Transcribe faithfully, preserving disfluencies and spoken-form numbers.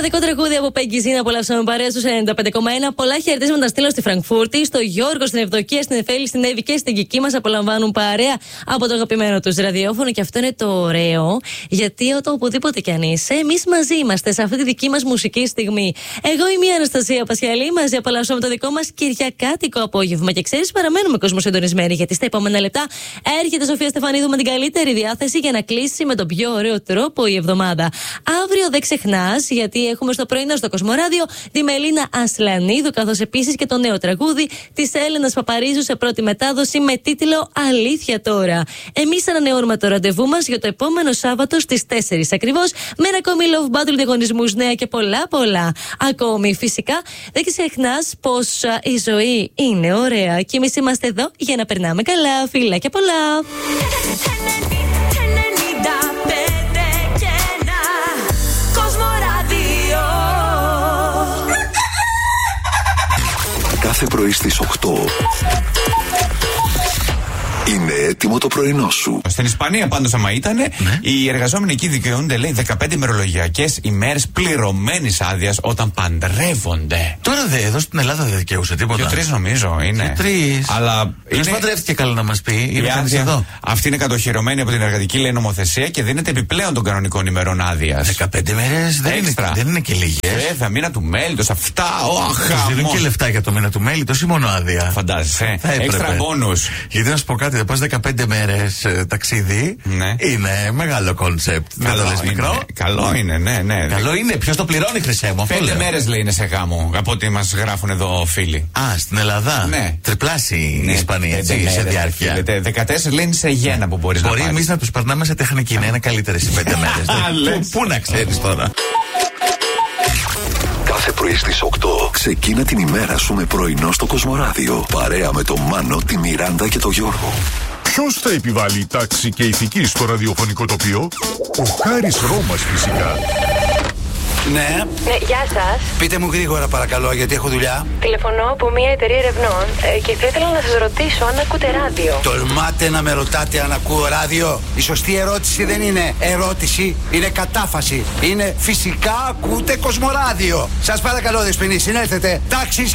Μοναδικό τραγούδι από Peggy G να απολαύσαμε παρέα στους ενενήντα πέντε κόμμα ένα. Πολλά χαιρετίσματα να στείλω στη Φραγκφούρτη, στο Γιώργο, στην Ευδοκία, στην Εφέλη, στην Εύη και στην Κική μας. Απολαμβάνουν παρέα από το αγαπημένο τους ραδιόφωνο και αυτό είναι το ωραίο, γιατί όταν οπουδήποτε κι αν είσαι, εμείς μαζί είμαστε σε αυτή τη δική μας μουσική στιγμή. Εγώ είμαι η Αναστασία Πασιαλή, μαζί απολαύσαμε το δικό μας κυριακάτικο απόγευμα. Και ξέρεις, παραμένουμε κόσμο συντονισμένοι, γιατί στα επόμενα λεπτά έρχεται η Σοφία Στεφανίδου με την καλύτερη διάθεση για να κλείσει με τον πιο ωραίο τρόπο η εβδομάδα. Αύριο δεν ξεχνάς, γιατί έχουμε στο πρωινό στο Κοσμοράδιο τη Μελίνα Ασλανίδου, καθώς επίσης και το νέο τραγούδι της Έλενας Παπαρίζου σε πρώτη μετάδοση με τίτλο Αλήθεια τώρα. Εμείς ανανεώνουμε το ραντεβού μας για το επόμενο Σάββατο στις τέσσερις ακριβώς, με ένα ακόμη Love Battle, διαγωνισμούς, νέα και πολλά πολλά ακόμη. Φυσικά δεν ξεχνάς πως α, η ζωή είναι ωραία και εμείς είμαστε εδώ για να περνάμε καλά. Φιλά και πολλά. Κάθε πρωί στις οκτώ είναι έτοιμο το πρωινό σου. Στην Ισπανία πάντως άμα ήτανε, ναι. Οι εργαζόμενοι εκεί δικαιούνται, λέει, δεκαπέντε ημερολογιακές ημέρες πληρωμένης άδειας όταν παντρεύονται. Τώρα δε, εδώ στην Ελλάδα δεν δικαιούσε τίποτα. Και τρεις νομίζω είναι. Και τρεις. Αλλά είναι... παντρεύτηκε καλά να μας πει. Είναι άδεια, εδώ. αυτή είναι κατοχυρωμένη από την εργατική, λέει, νομοθεσία και δίνεται επιπλέον των κανονικών ημερών άδειας. δεκαπέντε μέρες δεν, δεν είναι και λίγες. Βέβαια, μήνα του μέλητος, αυτά. Τους δίνουν και λεφτά για το μήνα του μέλητος ή μόνο άδεια. Φαντάζεσαι. Έξτρα μπόνους. Γιατί να σου πω κάτι. Δεν πας δεκαπέντε μέρες ε, ταξίδι. Ναι. Είναι μεγάλο κόνσεπτ. Δεν το λες μικρό. Καλό είναι, ναι, ναι. Καλό είναι. Ποιος το πληρώνει, χρυσέ μου? Πέντε μέρες λέει είναι σε γάμο. Από ό,τι μας γράφουν εδώ φίλοι. Α, στην Ελλάδα. Ναι. Τριπλάσι ναι, η Ισπανία, έτσι, ναι, σε ναι, διάρκεια. δεκατέσσερα λέει είναι σε γένα που μπορείς να πάρεις. Μπορεί εμείς να τους περνάμε σε τεχνική, να είναι καλύτερες οι πέντε μέρες. Πού να ξέρεις τώρα. Κάθε πρωί στις οκτώ ξεκίνα την ημέρα σου με πρωινό στο Κοσμοράδιο. Παρέα με τον Μάνο, τη Μιράντα και τον Γιώργο. Ποιος θα επιβάλλει τάξη και ηθική στο ραδιοφωνικό τοπίο? Ο Χάρης Ρώμας φυσικά. Ναι. Ναι, γεια σας. Πείτε μου γρήγορα παρακαλώ, γιατί έχω δουλειά. Τηλεφωνώ από μια εταιρεία ερευνών ε, και θα ήθελα να σας ρωτήσω αν ακούτε ράδιο. Τολμάτε να με ρωτάτε αν ακούω ράδιο? Η σωστή ερώτηση δεν είναι ερώτηση, είναι κατάφαση. Είναι φυσικά ακούτε Κοσμοράδιο. Σας παρακαλώ, δεσποινοί, συνέλθετε. Τάξεις